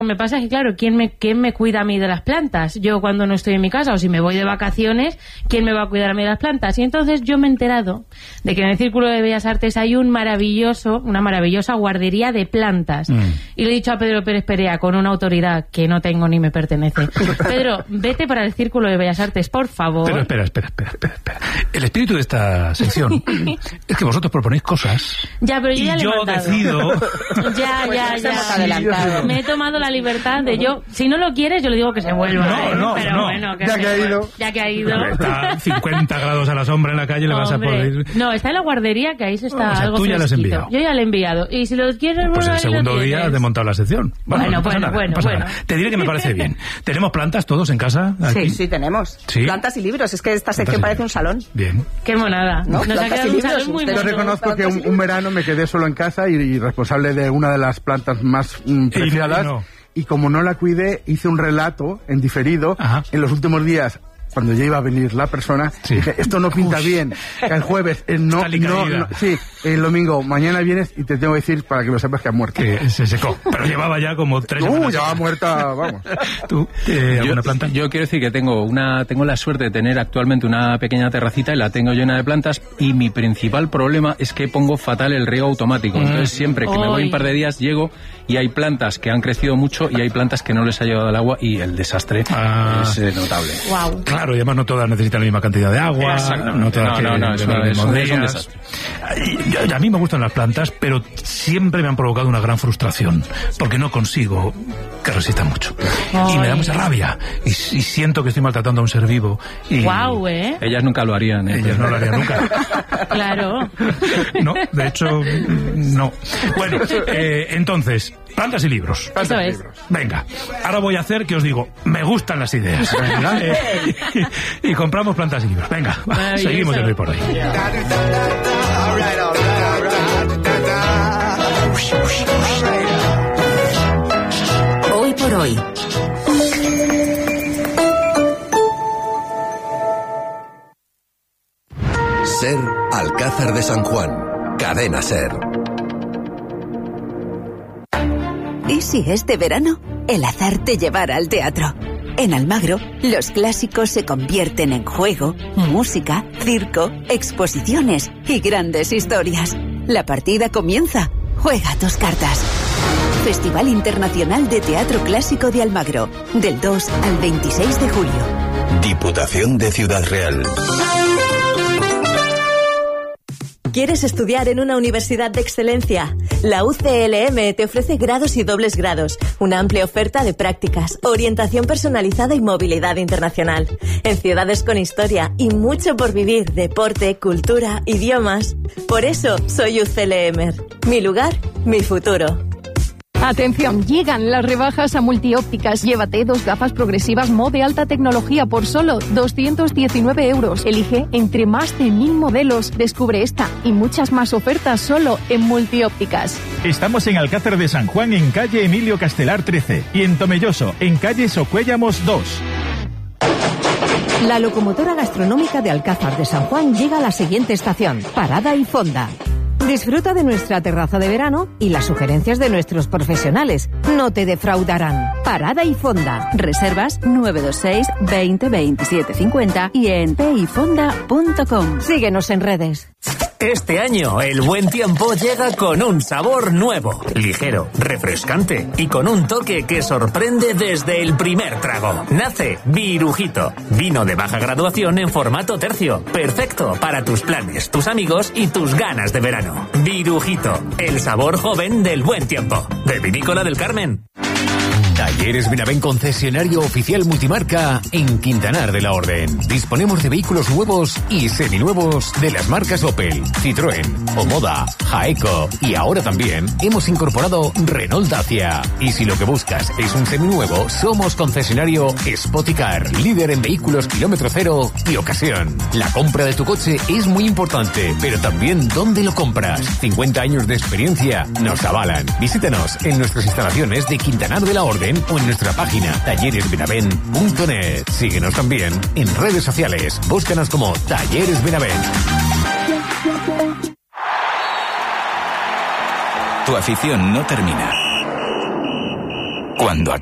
Me pasa que, claro, ¿quién me cuida a mí de las plantas? Yo cuando no estoy en mi casa, o si me voy de vacaciones, ¿quién me va a cuidar a mí de las plantas? Y entonces yo me he enterado de que en el Círculo de Bellas Artes hay una maravillosa guardería de plantas. Y le he dicho a Pedro Pérez Perea, con una autoridad que no tengo ni me pertenece: Pedro, vete para el Círculo de Bellas Artes, por favor. Pero espera. El espíritu de esta sección es que vosotros proponéis cosas. Ya, pero yo decido. Ya. Me he tomado la libertad de si no lo quieres, yo le digo que se vuelva. No. Bueno, ya que ha ido. Está 50 grados a la sombra en la calle, le vas a poder... No, está en la guardería, que ahí se está algo tú ya lo has enviado. Yo ya lo he enviado. Y si lo quieres... Pues el segundo día has desmontado la sección. Bueno. Te diré que me parece bien. ¿Tenemos plantas todos en casa? Aquí? Sí, tenemos. ¿Sí? Plantas y libros. Es que esta sección parece un salón. Bien. Qué monada. ¿No? Nos ha quedado un salón muy mono. Yo reconozco que un verano me quedé solo en casa y responsable de una de las plantas más preciadas. Y como no la cuidé, hice un relato en diferido. Ajá. En los últimos días, cuando ya iba a venir la persona, dije, esto no pinta bien. El jueves, el domingo, mañana vienes y te tengo que decir para que lo sepas que ha muerto. Que se secó, pero llevaba ya como 3 semanas. Ya va muerta, vamos. ¿Tú, alguna planta? Yo quiero decir que tengo la suerte de tener actualmente una pequeña terracita y la tengo llena de plantas, y mi principal problema es que pongo fatal el riego automático. Entonces siempre que me voy un par de días llego y hay plantas que han crecido mucho y hay plantas que no les ha llegado el agua, y el desastre es notable. Wow. Claro, y además no todas necesitan la misma cantidad de agua. No, es un desastre. A mí me gustan las plantas, pero siempre me han provocado una gran frustración, porque no consigo que resistan mucho. Y me da mucha rabia, y siento que estoy maltratando a un ser vivo. Guau, Ellas nunca lo harían. Ellas no lo harían nunca. Claro. No, de hecho, no. Bueno, entonces, plantas y libros. Eso es. Venga, ahora voy a hacer que os digo, me gustan las ideas. Y compramos plantas y libros. Venga, seguimos de hoy por hoy. Hoy por hoy. SER Alcázar de San Juan. Cadena SER. ¿Y si este verano el azar te llevara al teatro? En Almagro, los clásicos se convierten en juego, música, circo, exposiciones y grandes historias. La partida comienza. Juega tus cartas. Festival Internacional de Teatro Clásico de Almagro, del 2 al 26 de julio. Diputación de Ciudad Real. ¿Quieres estudiar en una universidad de excelencia? La UCLM te ofrece grados y dobles grados, una amplia oferta de prácticas, orientación personalizada y movilidad internacional. En ciudades con historia y mucho por vivir, deporte, cultura, idiomas. Por eso soy UCLMer. Mi lugar, mi futuro. Atención, llegan las rebajas a Multiópticas. Llévate 2 gafas progresivas Mo de alta tecnología por solo 219 euros. Elige entre más de 1000 modelos. Descubre esta y muchas más ofertas solo en Multiópticas. Estamos en Alcázar de San Juan, en calle Emilio Castelar 13, y en Tomelloso, en calle Socuéllamos 2. La locomotora gastronómica de Alcázar de San Juan llega a la siguiente estación, Parada y Fonda. Disfruta de nuestra terraza de verano y las sugerencias de nuestros profesionales. No te defraudarán. Parada y Fonda. Reservas 926 20 27 50 y en pifonda.com. Síguenos en redes. Este año el buen tiempo llega con un sabor nuevo, ligero, refrescante y con un toque que sorprende desde el primer trago. Nace Virujito, vino de baja graduación en formato tercio, perfecto para tus planes, tus amigos y tus ganas de verano. Virujito, el sabor joven del buen tiempo, de Vinícola del Carmen. Talleres Benavent, concesionario oficial multimarca en Quintanar de la Orden. Disponemos de vehículos nuevos y seminuevos de las marcas Opel, Citroën, Omoda, Jaeco y ahora también hemos incorporado Renault Dacia. Y si lo que buscas es un seminuevo, somos concesionario Spoticar, líder en vehículos kilómetro cero y ocasión. La compra de tu coche es muy importante, pero también dónde lo compras. 50 años de experiencia nos avalan. Visítanos en nuestras instalaciones de Quintanar de la Orden o en nuestra página talleresbenavent.net. Síguenos también en redes sociales. Búscanos como Talleres Benavent. Tu afición no termina Cuando